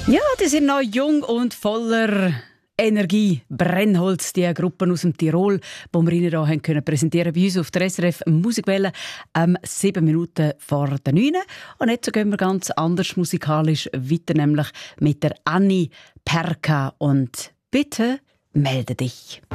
Ja, die sind noch jung und voller Energie. Brennholz, die Gruppen aus dem Tirol, die wir Ihnen hier können präsentieren bei uns auf der SRF Musikwelle 7 Minuten vor der 9. Und jetzt gehen wir ganz anders musikalisch weiter, nämlich mit der Anni Perka und «Bitte melde dich».